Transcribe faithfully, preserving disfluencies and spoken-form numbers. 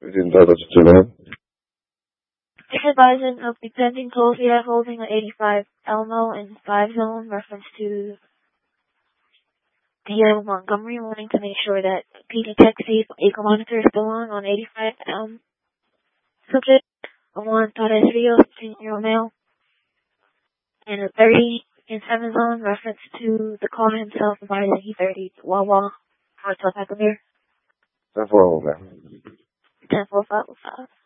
fifteen dollars to man. This advisement of the pending toll we are holding at eighty-five Elmo and five zone reference to D O Montgomery, wanting to make sure that P D Tech Safe Eco Monitor is still on on eighty-five Elm. Subject, a one thought as video, fifteen-year-old male. And a thirty and seven zone reference to the caller himself by the E thirty Wawa Hotel Packamere. ten four oh, man. ten four five oh five.